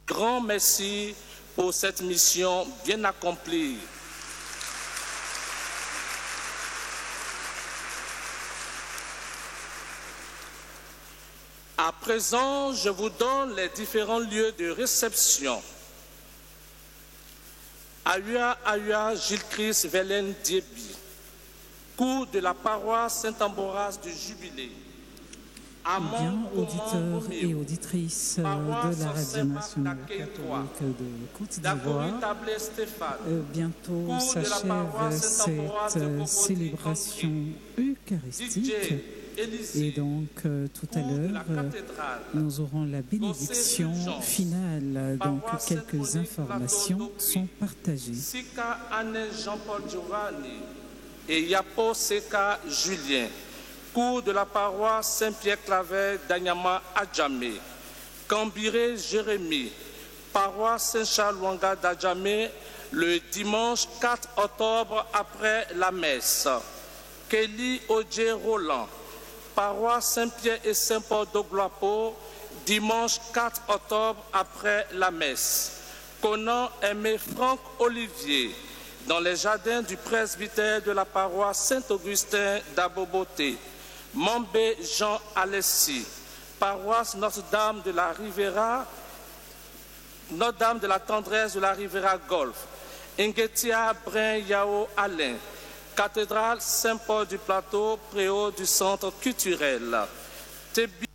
Grand merci pour cette mission bien accomplie. À présent, je vous donne les différents lieux de réception. Ayua Gilles-Christ Velen Diebi, cours de la paroisse Saint-Ambroise du Jubilé. Bien, auditeurs et auditrices de la Radio nationale catholique de Côte d'Ivoire, bientôt s'achève cette célébration eucharistique. Et donc, tout à l'heure, nous aurons la bénédiction finale. Donc, quelques informations sont partagées. Sika Anne Jean-Paul Giovanni et Yapo Seka Julien, cours de la paroisse Saint-Pierre-Claver d'Anyama Adjamé. Cambiré Jérémie, paroisse Saint-Charles-Wanga d'Adjamé, le dimanche 4 octobre après la messe. Kelly Odje Roland, paroisse Saint-Pierre et Saint-Paul d'Ogloapo, dimanche 4 octobre après la messe. Conan Aimé Franck Olivier, dans les jardins du presbytère de la paroisse Saint-Augustin d'Aboboté. Mambé Jean Alessi, paroisse Notre-Dame de la Rivera, Notre-Dame de la Tendresse de la Rivera Golf. Ingetia Brin Yao Alain, cathédrale Saint-Paul du Plateau, préau du centre culturel.